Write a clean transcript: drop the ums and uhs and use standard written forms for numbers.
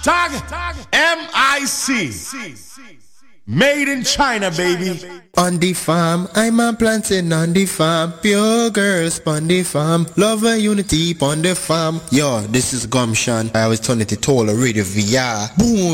MIC. Made in China, baby. On the farm, I'm a planting on the farm. Pure girls on the farm. Love and unity on the farm. Yo, this is Gumshan. I was turning to Tola Radio VR. Boom.